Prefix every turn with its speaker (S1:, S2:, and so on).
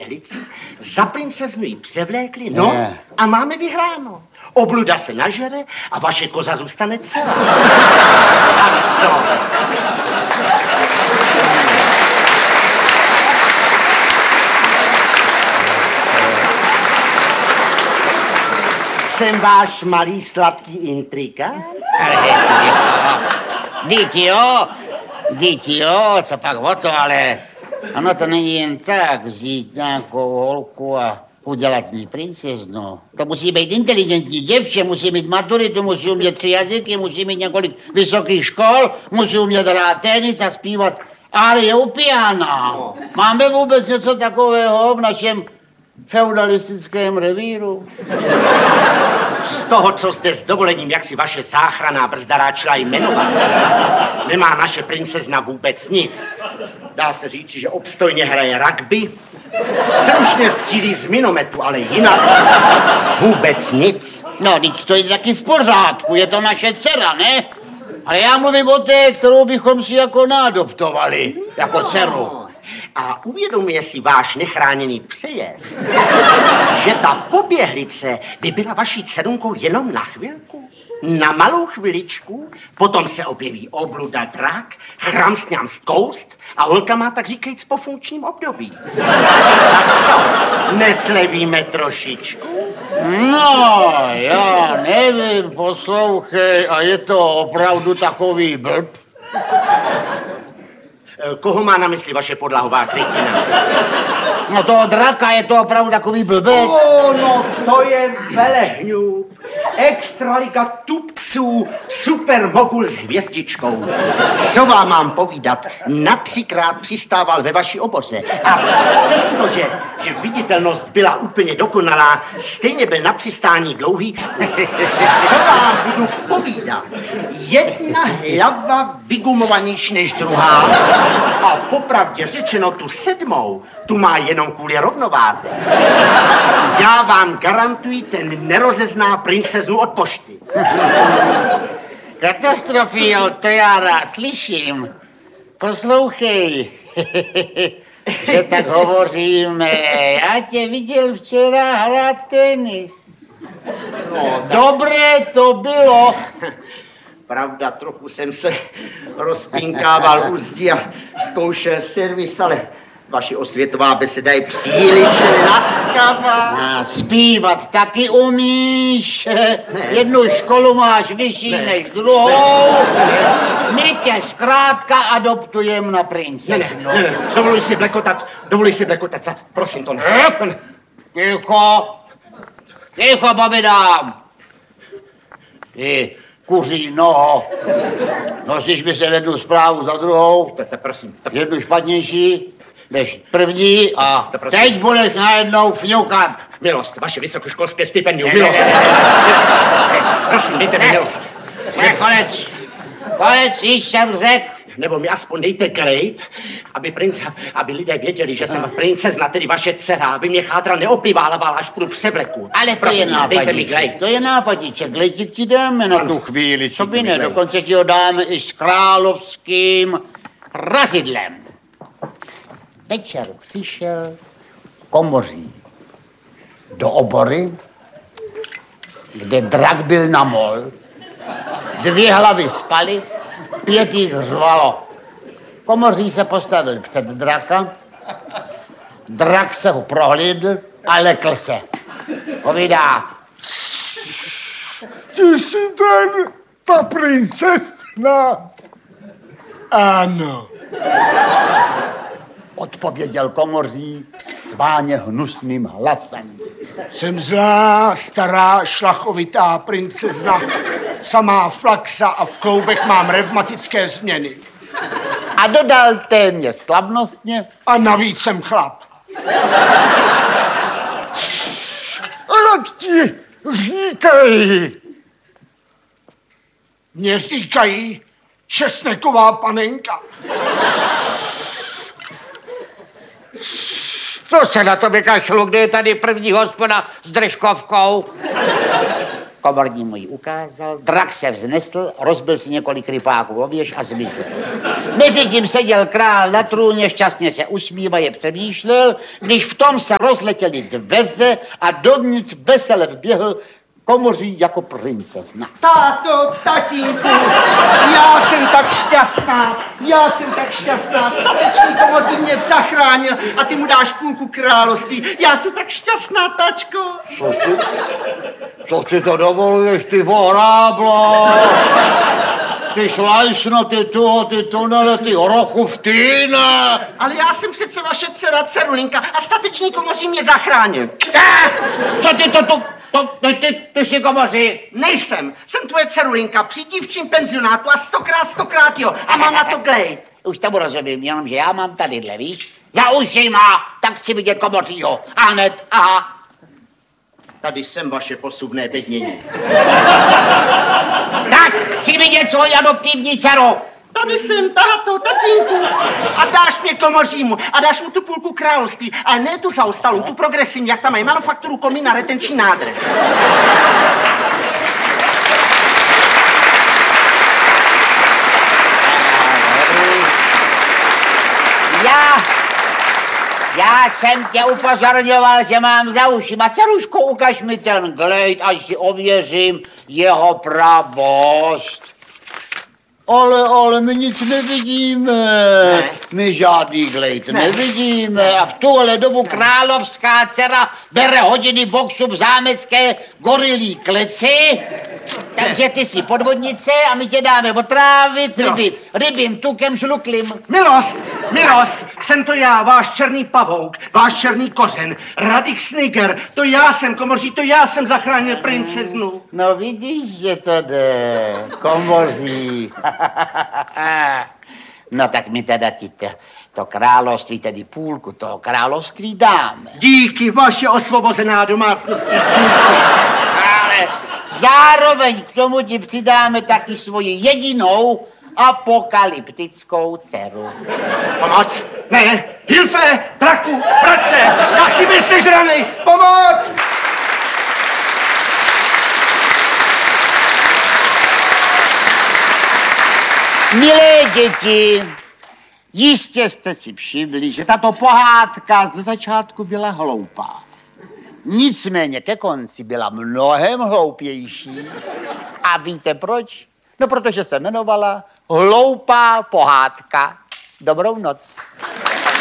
S1: poběhlici, za princeznu ji převlékli, no a máme vyhráno. Obluda se nažere a vaše koza zůstane celá. Tak co? Jsem váš malý sladký intrika?
S2: Dítě jo, co pak o to, ale ono to není jen tak vzít nějakou holku a udělat z ní princeznu. To musí být inteligentní děvče, musí mít maturitu, musí umět 3 jazyky, musí mít několik vysokých škol, musí umět hrát tenis a zpívat árie u piana. Máme vůbec něco takového v našem feudalistickém revíru?
S1: Z toho, co jste s dovolením, jak si vaše záchranná brzda ráčila jmenovat, nemá naše princezna vůbec nic. Dá se říct, že obstojně hraje rugby, slušně střílí z minometu, ale jinak vůbec nic.
S2: No, teď to je taky v pořádku, je to naše dcera, ne? Ale já mluvím o té, kterou bychom si jako naadoptovali, jako dceru.
S1: A uvědomuje si váš nechráněný přejezd, že ta poběhlice by byla vaší dcerunkou jenom na chvilku, na malou chviličku, potom se objeví obluda drak, chramsňám zkoust a holka má tak říkajíc po funkčním období. Tak co, neslevíme trošičku?
S2: No, já nevím, poslouchej, a je to opravdu takový blb?
S1: Koho má na mysli vaše podlahová krytina?
S2: No toho draka, je to opravdu takový blbec.
S1: No to je velehňůb. Extraliga tupců, supermogul s hvězdičkou. Co vám mám povídat? Na 3krát přistával ve vaší oboře. A přestože, že viditelnost byla úplně dokonalá, stejně byl na přistání dlouhý. Co vám budu povídat? Jedna hlava vygumovanější než druhá. A popravdě řečeno tu 7. tu má jenom kvůli rovnováze. Já vám garantuji, ten nerozezná princeznu od pošty.
S2: Katastrofio, to já rád slyším. Poslouchej, že tak hovoříme. Já tě viděl včera hrát tenis.
S1: No,
S2: dobré to bylo.
S1: Pravda, trochu jsem se rozpinkával u zdi a zkoušel servis, ale vaši osvětová beseda je příliš laskavá.
S2: A zpívat taky umíš. Ne. Jednu školu máš vyšší než druhou. My tě zkrátka adoptujeme na princeznu.
S1: Ne. Dovoluji si blekotat. Prosím, to ne.
S2: Ticho, povídám. Ty kuří noho. Nosíš mi se jednu zprávu za druhou.
S1: Prosím.
S2: Jednu špatnější než první a teď budeš najednou fňukat.
S1: Milost, vaše vysokoškolské stipendium, milost. Prosím, dejte mi milost.
S2: Konec, již jsem řekl.
S1: Nebo mi aspoň dejte glejt, aby lidé věděli, že jsem princezna, tedy vaše dcera, aby mě chátra neopiválovala, až půjdu převleku.
S2: Ale to je nápadiček. To je nápadiček. Glejtík ti dáme na tu chvíli. Co by ne, dokonce ti ho dáme i s královským razidlem. Večer přišel komoří do obory, kde drak byl na mol. 2 hlavy spaly, 5 jich řvalo. Komoří se postavil před draka, drak se ho prohlídl a lekl se. Povídá.
S3: Ty jsi ta princezna? Ano.
S2: Odpověděl komoří sváně hnusným hlasem.
S3: Jsem zlá, stará, šlachovitá princezna, samá flaxa a v kloubech mám revmatické změny.
S2: A dodal téměř slavnostně.
S3: A navíc jsem chlap. Jak ti říkají? Mně říkají česneková panenka.
S2: Co se na to vykašlu, kde je tady první hospoda s držkovkou? Komorní mu ji ukázal, drak se vznesl, rozbil si několik rypáků o věž a zmizel. Mezitím seděl král na trůně, šťastně se usmívaje přemýšlel, když v tom se rozletěly dveře a dovnitř vesele vběhl komoří jako princezna.
S1: Táto, tatínku, já jsem tak šťastná, statečný komoří mě zachránil a ty mu dáš půlku království. Já jsem tak šťastná, tačko.
S2: Co si to dovoluješ, ty voráblo? Ty šlajšno, ty tunele, ty hrochuftýne.
S1: Ale já jsem přece vaše dcera Cerulinka a statečný komoří mě zachránil.
S2: Co ty ty jsi komoří?
S1: Nejsem, jsem tvoje Cerulinka při dívčím penzionátu a stokrát jo a mám na to glejt.
S2: Už tomu rozumím, jenomže já mám tadyhle, víš? Za ušima, tak chci vidět komořího. A hned, aha.
S1: Tady jsem vaše posuvné bednění.
S2: Tak chci vidět svoji adoptivní dceru.
S1: Tady jsem, táto, tatínku. A dáš mě komořímu a dáš mu tu půlku království, ale ne tu zaostalou, tu progresivní, jak tam mají manufakturu komína retenční nádrž.
S2: Já jsem tě upozorňoval, že mám za ušima. Ceruško, ukaž mi ten glejt, až si ověřím jeho pravost. Ale my nic nevidíme. Ne. My žádný glejt nevidíme. A v tuhle dobu královská dcera bere hodiny boxu v zámecké gorilí kleci. Takže ty jsi podvodnice a my tě dáme otrávit rybím tukem žluklým.
S1: Milost, jsem to já, váš černý pavouk, váš černý kořen, Radik Sniger, to já jsem, komoří, to já jsem zachránil princeznu.
S2: No vidíš, že to jde, komoří. No tak my teda ti to království, tedy půlku toho království dáme.
S1: Díky, vaše osvobozená domácnosti.
S2: Ale zároveň k tomu ti přidáme taky svoji jedinou apokalyptickou dceru.
S1: Pomoc! Ne! Hilfe! Draku! Vrať se! Já chci být sežraný! Pomoc!
S2: Milé děti, jistě jste si všimli, že tato pohádka ze začátku byla hloupá. Nicméně ke konci byla mnohem hloupější. A víte proč? No, protože se jmenovala Hloupá pohádka. Dobrou noc.